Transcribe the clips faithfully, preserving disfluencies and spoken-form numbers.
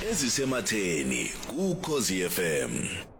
ezisematheni kuKhosi F M.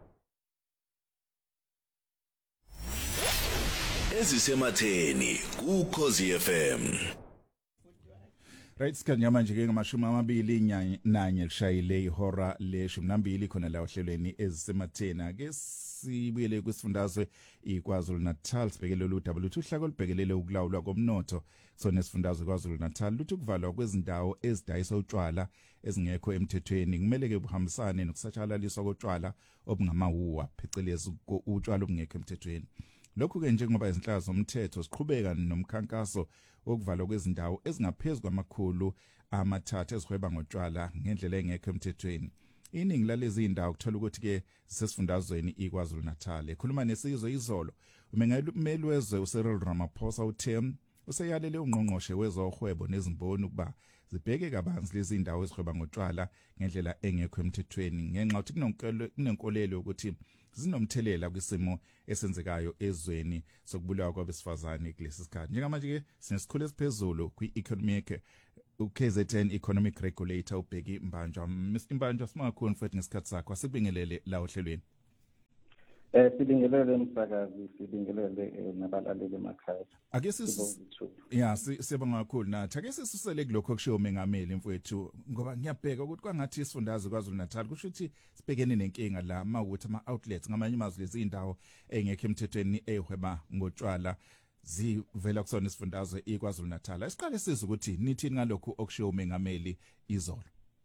Ezisematheni kuKhosi F M. Right, sikhanya manje ke ngamashumi amabili nanye lishayile ihora leshumi nambili khona la ohlelweni ezisematheni. Ake sibuyele kwisifundazwe iKwaZulu Natal sibhekelele uW two uhlaka olubhekelele ukulawulwa komnotho kusona isifundazwe iKwaZulu Natal luthi ukuvalwa kwezindawo ezidayisa utshwala ezingekho emthethweni kumele ke buhambisane nokusatshalaliswa kotshwala obungamawuwa phecelezi utshwala obungekho emthethweni. Lokhu ke njengoba izinhlaka zomthetho siqhubeka nomkhankaso wokuvalwa kwezindawo ezingaphezulu kwamakhulu amathathu ezihweba ngotshwala ngendlela engekho emthethweni. Iningi lalezi indawo kuthola ukuthi ke sesifundazweni iKwaZulu Natal. Ekhuluma nesizwe izolo umengameli wezwe uCyril Ramaphosa uthe useyalele ungqongqoshe wezohwebo nezimboni ukuba zibheke kabanzi lezi indawo ezihweba ngotshwala ngendlela engekho emthethweni ngenxa ukuthi kunenkolelo ukuthi zinomthelela kwisimo esenzekayo ezweni sokubulawa kwabesifazane kulesi sikhathi. Njengamanje ke sinesikhulu esiphezulu kwi-economic u-K Z N economic regulator uBheki Mbanjwa. Mister Mbanjwa simakhona futhi ngesikhathi sakho asibingelele la ohlelweni. Eh sibingelele msakazi sibingelele nabalaleli emakhaya. Ake sisi yeah sibonga kakhulu nathi. Ake sisusele kulokho kushiwo umengameli mfowethu ngoba ngiyabheka ukuthi kwangathi isifundazwe kwaZulu Natal kusho ukuthi sibhekene nenkinga la mawukuthi ama outlets ngamanye amazwi lezi indawo engekho emthethweni ehweba ngotshwala zivela kusona isifundazwe iKwaZulu Natal. Asiqale siza ukuthi nithini ngalokho okushiwo umengameli izolo.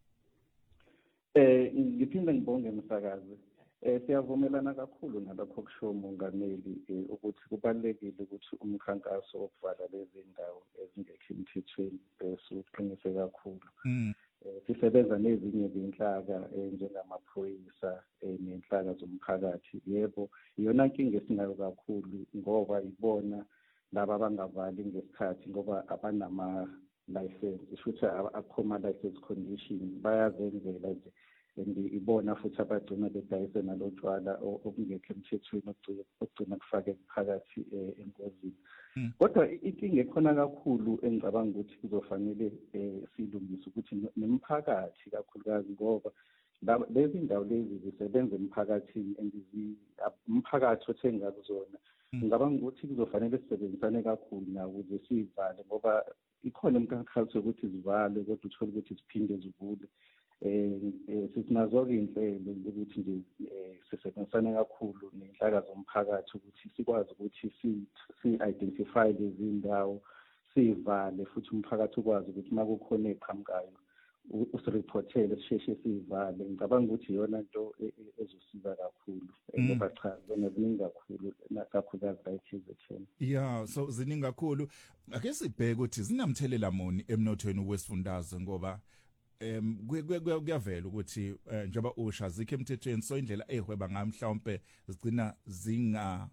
Eh ngiphinda ngibonge msakazi. Eh siyavumelana kakhulu nalokho okusho umongameli ukuthi kubalekile ukuthi umkhankaso wokuvala lezi indawo ezingekho emthethweni besiqinise kakhulu. Sisebenza nezinye izinhlaka njengamaphoyisa nenhlaka zomphakathi. Yebo iyona inkinga esinayo kakhulu ngoba ibona laba abangavali ngesikhathi ngoba abanama license futhi akhoma license condition bayazenzela nje ibona futhi abagcina bedayise nalotshwala obungekho emthethweni ogcina kufake phakathi enkosini. Kodwa inkinga ekhona kakhulu engicabanga ukuthi kuzofanele silungise ukuthi nemphakathi kakhulukazi ngoba lezi ndawo lezi zisebenza emphakathini and umphakathi othenga kuzona. Ngicabanga ukuthi kuzofanele sisebenzisane kakhulu nawo ukuze sivale ngoba ikhona imikhankaso yokuthi zivalwe kodwa uthola ukuthi ziphinde zivule. Eh sisinazo-ke inhlelo ukuthi nje sisebenzisane kakhulu nenhlaka zomphakathi ukuthi sikwazi ukuthi si-identify lezi ndawo sivale futhi umphakathi ukwazi ukuthi uma kukhona eqhamukayo usiripothele sisheshe sivale. Ngicabanga ukuthi iyona nto ezosiza kakhulu ngoba cha ziningi kakhulu kakhulukazi la e-K Z N. Yeah, so ziningi kakhulu. Ake sibheke ukuthi zinamthelela muni emnothweni wesifundazwe ngoba em kuyavela ukuthi njengoba usha zikho emthethweni so indlela ehweba ngamhlawumbe zigcina zinga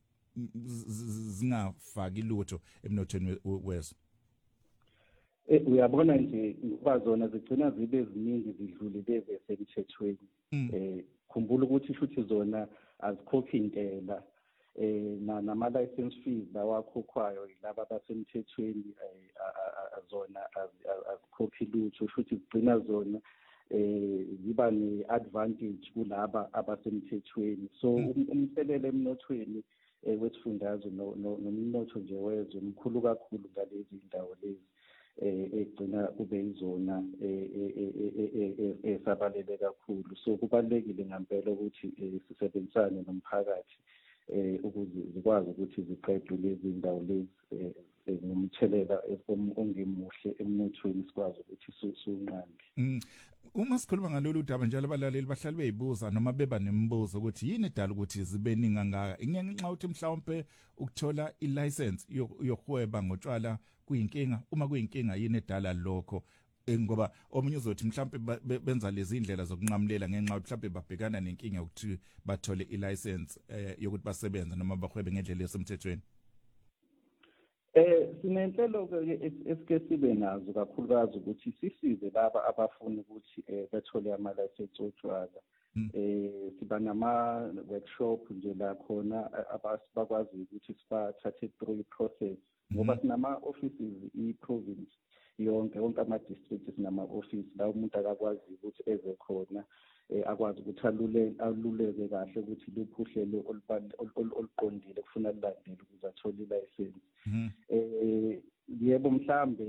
zingafaki lutho emnothweni wezwe. Eh uyabona nje ngoba zona zigcina zibe ziningi zidlule lezi esemthethweni. Eh khumbula ukuthi futhi zona azikhokhi intela eh nama license fees lawakhokhwayo laba abasemthethweni zona azikhokhi lutho futhi zigcina zona eh ziba ne-advantage kulaba abasemthethweni. So umthelelo emnothweni wesifundazwe nomnotho nje wezwe mkhulu kakhulu ngalezi indawo lezi egcina kube izona esabalele kakhulu. So kubalekile ngempela ukuthi sisebenzisane nomphakathi ukuze zikwazi ukuthi ziqedwe lezi ndawo lezi nomthelela ongemuhle emnothweni sikwazi ukuthi sunqande. Uma sikhuluma ngalolu daba njalo abalaleli bahlala beyibuza noma beba nemibuzo ukuthi yini edala ukuthi zibe ningi ngaka. Ingenxa ukuthi mhlawumbe ukuthola ilicense yokuhweba ngotshwala kuyinkinga. Uma kuyinkinga yini edala lokho ngoba omunye uzothi mhlawumbe benza lezi indlela zokunqamulela ngenxa ukuthi mhlawumbe babhekana nenkinga ukuthi bathole ilicense yokuthi basebenze noma bahwebe ngendlela esemthethweni. Eh sinenhlelo ke esike sibe nazo kakhulukazi ukuthi sisize laba abafuna ukuthi bethole ama license otshwala. Eh siba nama workshop nje la khona abakwazi ukuthi sibathathe through process ngoba sinama offices i province yonke wonke ama-districts nama-office la umuntu akakwazi ukuthi eze khona eh akwazi ukuthi alule aluleke kahle ukuthi luphi uhlelo oluqondile kufuna lilandele ukuze athole i-license. eh yebo mhlambe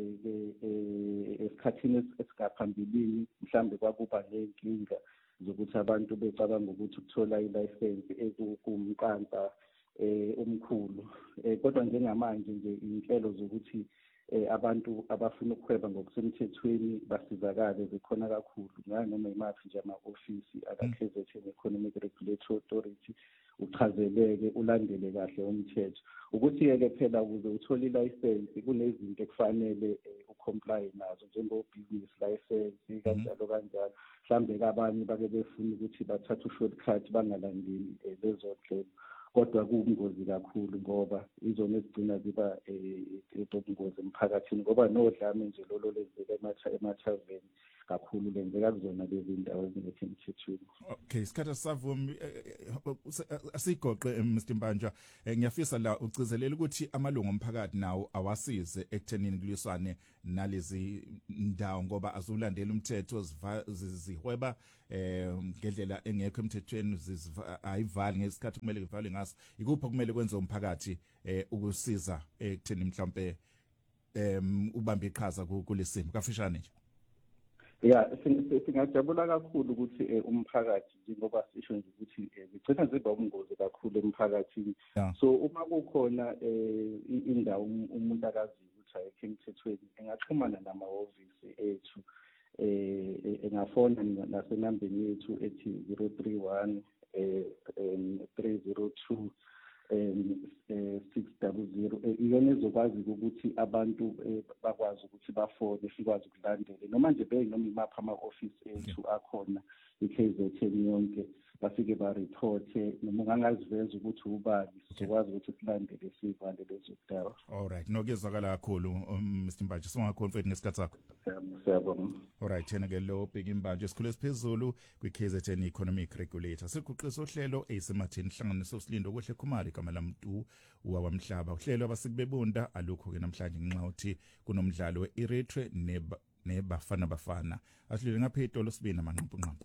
ke esikhathini esigaphambilini mhlambe kwakuba nenkinga zokuthi abantu becabanga ukuthi ukuthola i-license ekukumqansa eh omkhulu eh kodwa njengamanje nje inhlelo zokuthi eh abantu abafuna ukuhweba ngokusemthethweni basizakale zikhona kakhulu nganoma imaphi nje ama-ofisi aka-K Z N Economic Regulatory Authority uchazeleke ulandele kahle umthetho ukuthi ke phela ukuze uthole i-license kunezinto ekufanele ucomply nazo njengo-business license kanjalo kanjalo mhlambe kabanye bake befuna ukuthi bathathe u-shortcut bangalandeli lezo ndlela kodwa kuwungozi kakhulu ngoba izona ezigcina ziba ubungozi emphakathini ngoba nodlame nje lolo lezeke emathaveni kakhulu lenzeka kuzona lezi ndawo ezingekho emthethweni. Okay, isikhathi savumi asigoqe Mister Mpanjwa, ngiyafisa la ucizelela ukuthi amalungu omphakathi nawo awasize ekuthenini kuliswane nalezi ndawo ngoba azulandela umthetho zihweba eh ngendlela engekho emthethweni ayivali ngesikhathi kumele kuvale ngaso. Ikuphi kumele kwenze umphakathi eh ukusiza ekutheni mhlawumbe em ubambe iqhaza kulesimo kafishane nje? Yeah, singajabula kakhulu ukuthi umphakathi njengoba sisho nje ukuthi zigcina ziba ubungozi kakhulu emphakathini. So uma kukhona indawo umuntu akaziyo ukuthi ayikho emthethweni engaxhumana namahhovisi ethu eh engafona nasenambeni yethu ethi zero three one three zero two six zero zero iyona ezokwazi ukuthi abantu bakwazi ukuthi bafone sikwazi ukulandela noma nje benoma imapha ama-office ethu akhona i-K Z N yonke bafike ba report noma ungangaziveza ukuthi ubani sizokwazi ukuthi silandele sivale lezo ndawo. All right, nokezwakala kakhulu Mister Mpanjwa singakhonfethi ngesikhathi sakho. Siyabonga. All right, yena ke lo Bheki Mpanjwa esikhulu esiphezulu kwi-K Z N Economic Regulator siguqisa uhlelo eSematheni hlanganiso uSilindo Kuhle Khumalo igama lamuntu wawamhlaba uhlelo abasikubebunda alukho ke namhlanje ngenxa uthi kunomdlalo we-Eritrea neba nebafana bafana asidlule ngapha etolo sibini amanqampu nqampu.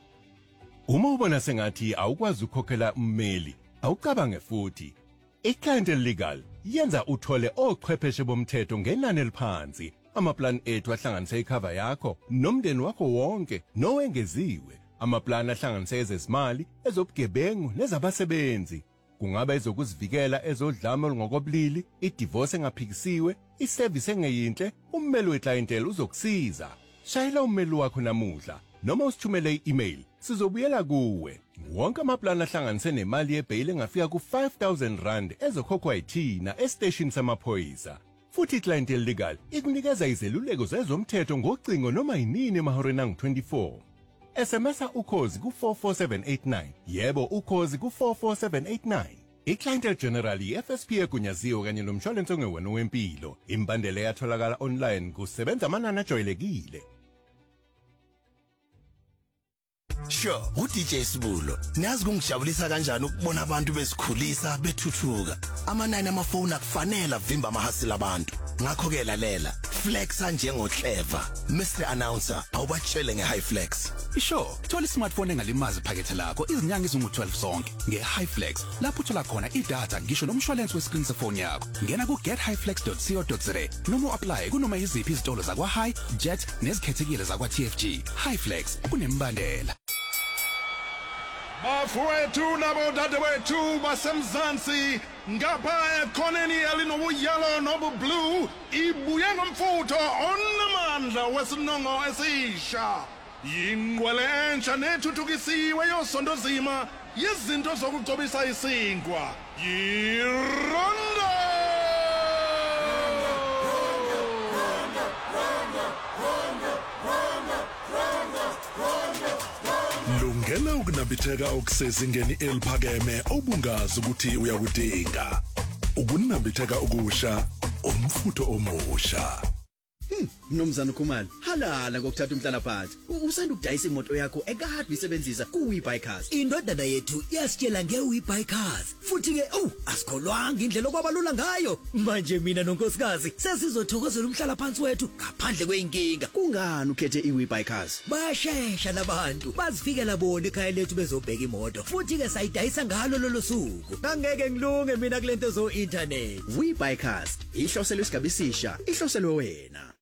Uma ubona sengathi awukwazi ukukhokhela ummeli awucabange futhi iClientele Legal yenza uthole ochwepheshe bomthetho ngenani eliphansi amaplan ethu ahlanganise icover yakho nomndeni wakho wonke nowengeziwe amaplan ahlanganise ezezimali ezobugebengu nezabasebenzi kungaba ezokuzivikela ezodlame olungokobulili idivorce engaphikisiwe iservice engeyinhle ummeli weClientele uzokusiza shayela ummeli wakho namuhla noma usithumele i-email sizobuyela kuwe wonke amaplan ahlanganise nemali yebail engafika ku five thousand rand ezokhokhwa yithina estation samaphoyisa futhi iClientele Legal ikunikeza izeluleko zezomthetho ngocingo noma yinini emahoreni angu twenty-four. S M S ukhozi ku four four seven eight nine yebo ukhozi ku four four seven eight nine. iClientele General i-F S P egunyaziwe kanye nomshwalense ongewena wempilo imbandela yatholakala online kusebenza amanani ajwayelekile. Sure, u-D J Sibulo. Niyazi kungijabulisa kanjani ukubona abantu bezikhulisa bethuthuka. Amanani amafoni akufanele avimba amahasila abantu. Ngakho ke lalela, flexa njengo Clever. Mister Announcer, awubatshele ngeHighflex. Sure, thola ismartphone engalimazi iphakethe lakho izinyanga ezingu twelve zonke ngeHighflex. Lapho uthola khona idatha ngisho nomshwalense wescreen sefoni yakho. Ngena ku get highflex dot co dot za noma apply kunoma iziphi izitolo zakwa High, Jet nezikhethekile zakwa T F G. Highflex kunembandela. Bafowethu nabodadewethu basemzansi ngapha ekhoneni elinobuyelo nobublue ibuye ngomfutho onamandla wesinongo esisha yingqwele entsha nethuthukisiwe yosondozima yezinto zokugcobisa isinkwa yiRondo Lungela ukunambitheka okusezingeni eliphakeme obungazi ukuthi uyakudinga. Ukunambitheka okusha, umfutho omusha. Mnumzana Khumalo, Uyakhalala ngokuthatha umhlala phansi. Usanda ukudayisa imoto yakho ekade uyisebenzisa ku-WeBuyCars. Indodana yethu yasitshela nge-WeBuyCars. Futhi ke, oh, asikholwanga indlela okwabalula ngayo. Manje mina nonkosikazi sesizothokozela umhlala phansi wethu ngaphandle kweinkinga. Kungani ukhethe i-WeBuyCars? Bayashesha labantu. Bazifikela bona ekhaya lethu bezobheka imoto. Futhi ke sayidayisa ngalo lolo suku. Angeke ngilunge mina kulento zo internet. WeBuyCars, ihloselwe isigaba esisha, ihloselwe wena.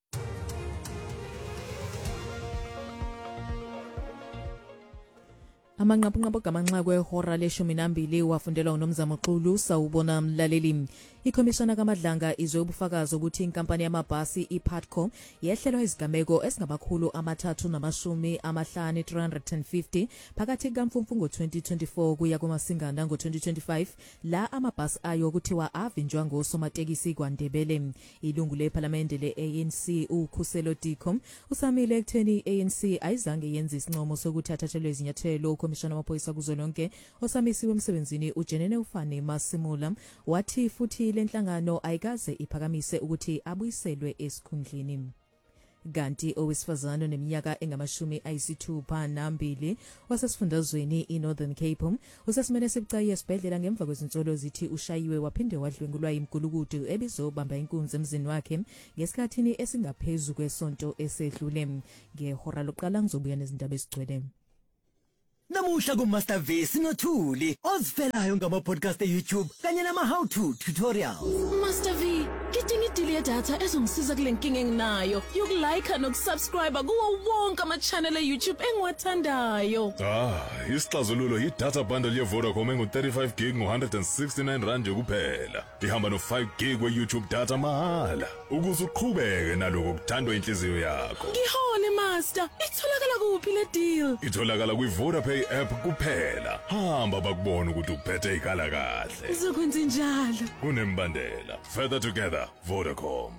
Amanqaphanqapha gamanxa kwehora leshumi nambili wafundelwa uNomzamo Xulu sawubona mlaleli. Ikhomishana kaMadlanga izwe ubufakazi ukuthi inkampani yamabhasi iPatco yehlelwa izigameko esingabakhulu amathathu namashumi amahlanu three hundred fifty phakathi kaMfumfu ngo-twenty twenty-four kuya kuMasingana ngo-twenty twenty-five la amabhasi ayo kuthiwa avinjwa ngosomatekisi kwaNdebele. Ilungu leParlamente le-A N C uKhuselo Dicom usamile ekutheni i-A N C ayizange yenze isinqumo sokuthi athathelwe izinyathelo. Ukhomishana wamaphoyisa kuzolonke osamisiwe emsebenzini uJenene Ufane Masimula wathi futhi lenhlangano ayikaze iphakamise ukuthi abuyiselwe esikhundleni. Ganti owesifazana neminyaka engamashumi ayisithupha nambili wasesifundazweni iNorthern Cape usesimene sibucayi esibhedlela ngemva kwezinsolo zithi ushayiwe waphinde wadlwengulwa imgulukudu ebizobamba inkunzi emzini wakhe ngesikhathini esingaphezulu kwesonto esedlule. Ngehora lokuqala ngizobuya nezindaba ezigcwele. Namuhla kuMaster V sinothuli ozifelayo ngama-podcast e-YouTube kanye nama-how to tutorials. Master V, ngidinga idili yedatha ezongisiza kule nkinga enginayo yokulike nokusubscribe kuwo wonke ama-channel e-YouTube engiwathandayo. Ah, isixazululo yi-data bundle ye-Vodacom engu-thirty-five gig ngo-one hundred sixty-nine rand kuphela. Ihamba no-five gig we-YouTube data mahala ukuze uqhubeke naloko kuthandwa inhliziyo yakho. Ngihole Master, itholakala kuphi le deal? Itholakala kwi-Vodapay app kuphela. Hamba bakubona ukuthi uphethe ikhala kahle. Ngizokwenza njalo. Kunembandela. Further together, Vodacom.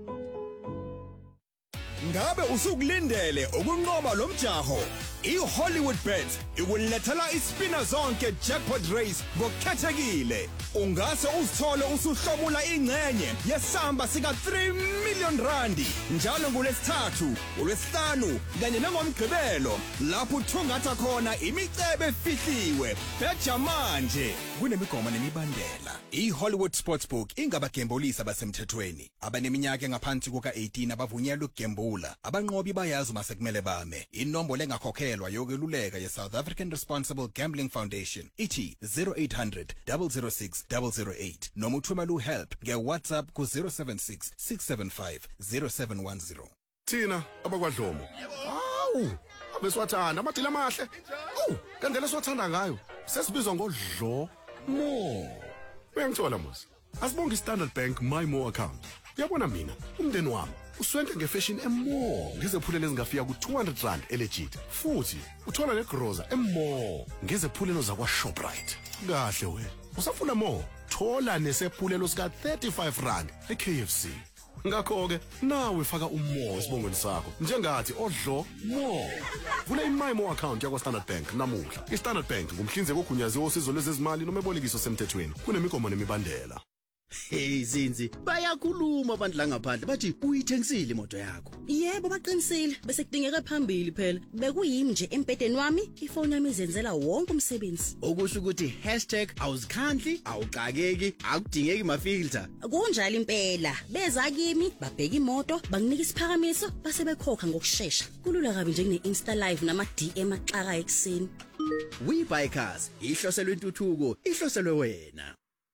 Ngabe usukulindele ukunqoba lo mjaho? I-Hollywood Bets ikulethela ispina zonke jackpot race ngokukhethekile. Ungase uzithole usuhlomula ingcenye yesamba sika three million randi njalo ngolesithathu, olwesihlanu kanye nangomgqibelo lapho uthungatha khona imicebe efihliwe. Betja manje kunemigomo nemibandela. I-Hollywood Sportsbook ingabagembulisi abasemthethweni abaneminyaka engaphansi kuka eighteen abavunyelwe ukugembula. Abanqobi bayazi uma sekumele bame. Inombolo engakhokhelwa yokweluleka ye-South African Responsible Gambling Foundation ithi zero eight hundred, zero zero six, zero zero eight noma uthumela uhelp nge-WhatsApp ku zero seven six, six seven five, zero seven one zero. Thina abakwaDlomo. Awu, abeswathanda amadila amahle. Awu, kandlela siwathanda ngayo. Sesibizwa ngodlo mo. Uyangithola mos. Asibonga iStandard Bank My More account. Uyabona mina, umndeni wami uswente ngefashion emmo ngezephulelo ezingafika ku two hundred rand elegit. Futhi uthola negroza emmo ngezephulelo zakwa Shoprite. Kahle we. Usafuna more? Thola nesephulelo sika thirty-five rand e-K F C. Ngakho ke nawe faka umo esibongweni sakho njengathi odlo mo. Vula i-My More account yakwa Standard Bank namuhla. I-Standard Bank ngumhlinzeki ogunyaziwe osizo lwezezimali noma ebolekiso semthethweni. Kunemigomo nemibandela. Hey Zinzi, bayakhuluma abantu la ngaphandle bathi uyithengisile imoto yakho. Yebo baqinisile, bese kudingeka phambili phela. Bekuyimi nje empedeni wami, ifoni yami izenzela wonke umsebenzi. Okusho ukuthi hashtag awuzikhandli, awuqakeki, akudingeki mafilter. Kunjalo impela. Beza kimi, babheka imoto, banginika isiphakamiso, base bekhokha ngokusheshsha. Kulula kabi nje kune Insta live nama D M axaka ekseni. WeBuyCars, ihloselwe intuthuko, ihloselwe wena.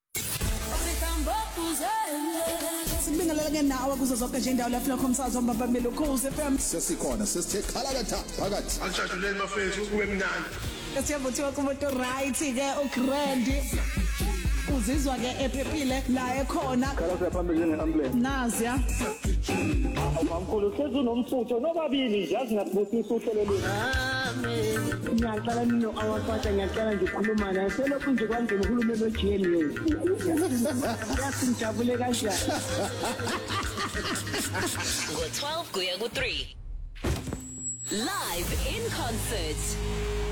Sibingelela ngenawe kuzo zonke nje indawo lapho khomsazo mbabamelo Khosi F M. Sesikhona sesithe khala katha phakathi. Angishaduleni mafethu kube mnandi. Siyabuthiwa kumuntu right ke uGrand. Uzizwa ke ephephile la ekhona. Khala siyaphambili ngeambulance. Nazi ya. Awamkhulu hlezi unomfutho nobabili nje azingasibusisa uhlelo lolu. Amen. Ngiyaqala nino awaphatha ngiyaqala nje ukukhuluma naye selokhu nje kwangena uhulumeni wejeli yethu. Yasinjabule kanjani. ngo twelve kuya ku three. Live in concert.